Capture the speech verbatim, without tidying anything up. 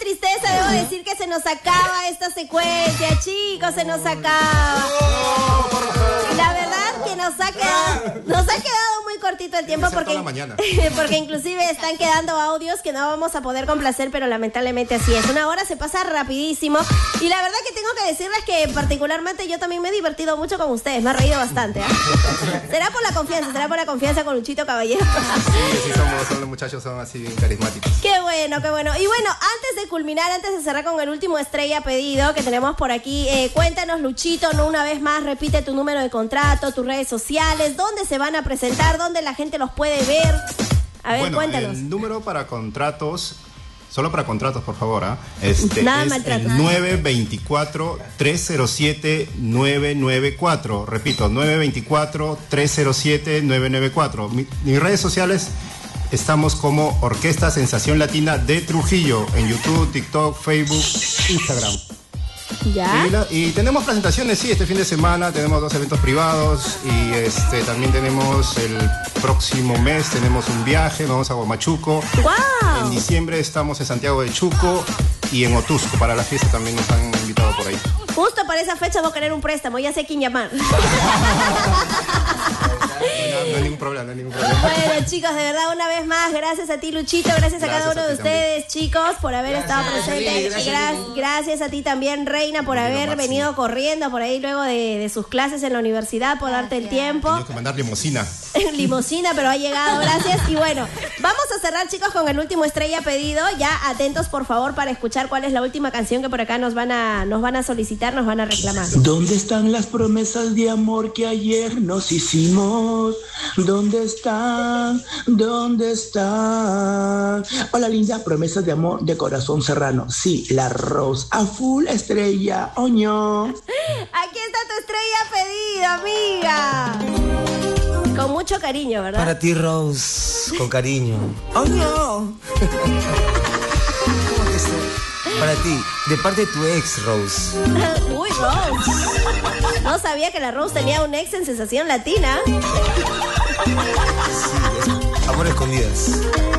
tristeza, debo decir que se nos acaba esta secuencia, chicos, se nos acaba. La verdad que nos ha quedado, nos ha quedado muy cortito el tiempo porque, porque inclusive están quedando audios que no vamos a poder complacer, pero lamentablemente así es. Una hora se pasa rapidísimo y la verdad que tengo que decirles que particularmente yo también me he divertido mucho con ustedes, me ha reído bastante. ¿eh? Será por la confianza, será por la confianza con Luchito Caballero. Sí, sí somos, son los muchachos son así bien carismáticos. Qué bueno, qué bueno. Y bueno, antes de culminar, antes de cerrar con el último estrella pedido que tenemos por aquí, eh, cuéntanos, Luchito, no una vez más, repite tu número de contrato, tus redes sociales, dónde se van a presentar, dónde la gente los puede ver. A ver, bueno, cuéntanos. El número para contratos, solo para contratos, por favor, ¿eh? este, Nada es maltrato. el nueve dos cuatro, tres cero siete, nueve nueve cuatro. Repito, nueve dos cuatro, tres cero siete, nueve nueve cuatro. Mi, mis redes sociales estamos como Orquesta Sensación Latina de Trujillo en YouTube, TikTok, Facebook, Instagram. ¿Ya? Y, la, y tenemos presentaciones, sí, este fin de semana tenemos dos eventos privados y este también tenemos el próximo mes, tenemos un viaje, vamos a Huamachuco. ¡Wow! En diciembre estamos en Santiago de Chuco y en Otusco, para la fiesta también nos han invitado por ahí. Justo para esa fecha voy a querer un préstamo, ya sé quién llamar. No, no hay ningún problema, no hay ningún problema. Bueno, chicos, de verdad, una vez más, gracias a ti, Luchito, gracias a Gracias cada uno a de ti ustedes, chicos, por haber Gracias, estado presentes. gracias, Gra- gracias a ti también, Reina, por Bienvenido, haber Maxi. venido corriendo por ahí luego de, de sus clases en la universidad, por darte el tiempo. Tengo que mandar limosina. Limosina, pero ha llegado, gracias. Y bueno, vamos a cerrar, chicos, con el último estrella pedido. Ya atentos, por favor, para escuchar cuál es la última canción que por acá nos van a, nos van a solicitar, nos van a reclamar. ¿Dónde están las promesas de amor que ayer nos hicimos? ¿Dónde están? ¿Dónde están? Hola, linda, promesas de amor de corazón serrano. Sí, la Rose, a full estrella, oño. Aquí está tu estrella pedida, amiga. Con mucho cariño, ¿verdad? Para ti, Rose, con cariño. ¡Oh, no! ¿Cómo que estoy? Para ti, de parte de tu ex, Rose. Uy, Rose. No sabía que la Rose tenía un ex en Sensación Latina. Sí, es amor a escondidas.